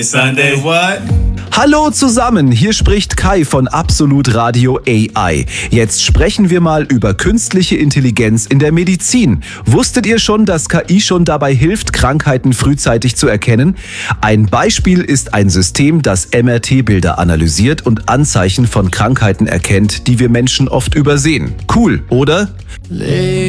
Sunday what? Hallo zusammen, hier spricht Kai von Absolut Radio AI. Jetzt sprechen wir mal über künstliche Intelligenz in der Medizin. Wusstet ihr schon, dass KI schon dabei hilft, Krankheiten frühzeitig zu erkennen? Ein Beispiel ist ein System, das MRT-Bilder analysiert und Anzeichen von Krankheiten erkennt, die wir Menschen oft übersehen. Cool, oder?